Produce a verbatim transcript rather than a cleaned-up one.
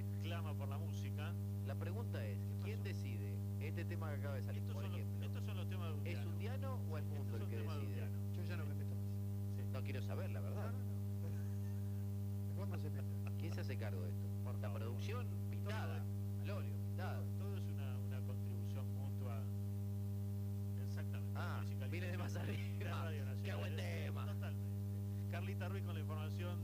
Uruguay clama por la música. La pregunta es, ¿quién decide este tema que acaba de salir, Estos por son, ejemplo? los, estos son los temas de ¿Es Undiano. Undiano o es Mundo el que decide? Yo ya no me meto más. Sí. No quiero saber, la verdad. No, no, no. ¿Cuándo se mete? ¿Quién se hace cargo de esto? Por La favor. producción pintada, al óleo, pintada. Todo, todo es una, una contribución mutua. Exactamente. Ah, Musicalización viene de más arriba. de Radio Nacional. Qué buen tema. Totalmente. Carlita Ruiz con la información.